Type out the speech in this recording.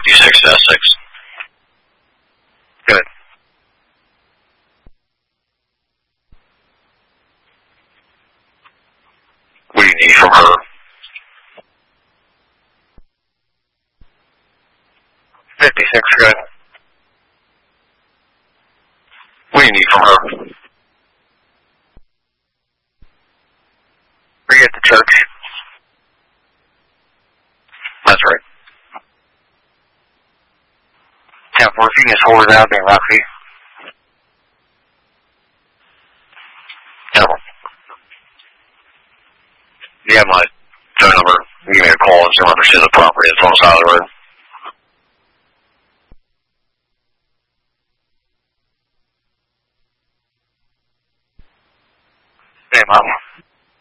56-6. Good. What do you need from her? 56, good. What do you need from her? Are you at the church? That's right. 10-4, if you can just hold it out, being lucky. Never. You have my phone number. You give me a call and see if she's a property that's on the side of the road.